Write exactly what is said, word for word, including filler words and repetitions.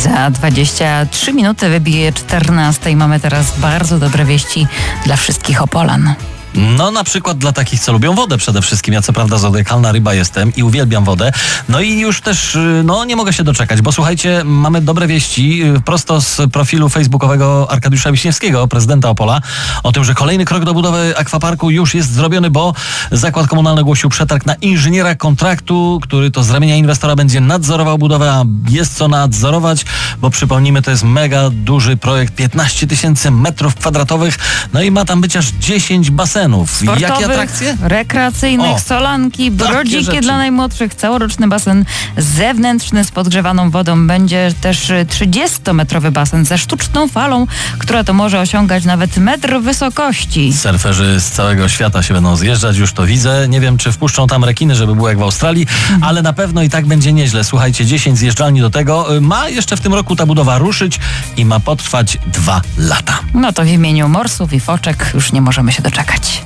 Za dwadzieścia trzy minuty wybije czternasta i mamy teraz bardzo dobre wieści dla wszystkich Opolan. No na przykład dla takich, co lubią wodę przede wszystkim. Ja co prawda zodiakalna ryba jestem i uwielbiam wodę. No i już też, no nie mogę się doczekać, bo słuchajcie, mamy dobre wieści prosto z profilu facebookowego Arkadiusza Wiśniewskiego, prezydenta Opola, o tym, że kolejny krok do budowy akwaparku już jest zrobiony, bo zakład komunalny ogłosił przetarg na inżyniera kontraktu, który to z ramienia inwestora będzie nadzorował budowę, a jest co nadzorować, bo przypomnijmy, to jest mega duży projekt, piętnaście tysięcy metrów kwadratowych, no i ma tam być aż dziesięć basenów. Jakie atrakcje? Rekreacyjnych, o, solanki, brodziki dla najmłodszych, całoroczny basen zewnętrzny z podgrzewaną wodą. Będzie też trzydziestometrowy basen ze sztuczną falą, która to może osiągać nawet metr wysokości. Surferzy z całego świata się będą zjeżdżać, już to widzę. Nie wiem, czy wpuszczą tam rekiny, żeby było jak w Australii, mhm. ale na pewno i tak będzie nieźle. Słuchajcie, dziesięć zjeżdżalni do tego. Ma jeszcze w tym roku ta budowa ruszyć i ma potrwać dwa lata. No to w imieniu morsów i foczek już nie możemy się doczekać.